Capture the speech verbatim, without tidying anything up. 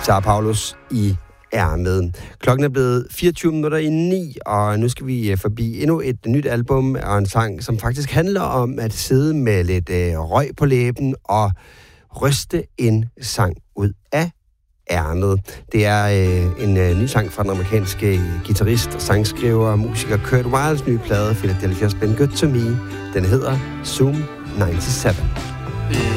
tager Paulus i ærmet. Klokken er blevet fireogtyve minutter i ni, og nu skal vi forbi endnu et nyt album og en sang, som faktisk handler om at sidde med lidt øh, røg på læben og ryste en sang ud af ærmet. Det er øh, en øh, ny sang fra den amerikanske guitarist, sangskriver og musiker Kurt Weils nye plade Philadelphia's Been Good To Me. Den hedder Zoom syvoghalvfems.